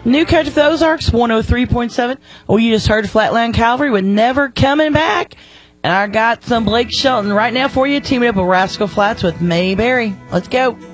New Country for the Ozarks, 103.7. Oh, you just heard Flatland Cavalry with Never Coming Back. And I got some Blake Shelton right now for you, teaming up with Rascal Flatts with Mayberry. Let's go.